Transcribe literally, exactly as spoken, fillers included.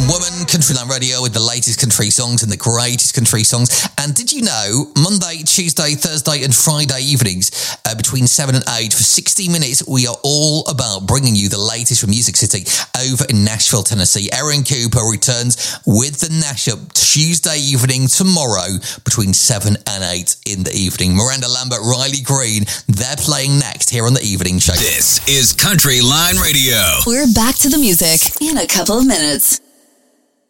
Woman, Countryline Radio with the latest country songs and the greatest country songs. And did you know, Monday, Tuesday, Thursday and Friday evenings uh, between seven and eight for sixty minutes, we are all about bringing you the latest from Music City over in Nashville, Tennessee. Aaron Cooper returns with the Nash Up Tuesday evening tomorrow between seven and eight in the evening. Miranda Lambert, Riley Green, they're playing next here on the Evening Show. This is Countryline Radio. We're back to the music in a couple of minutes.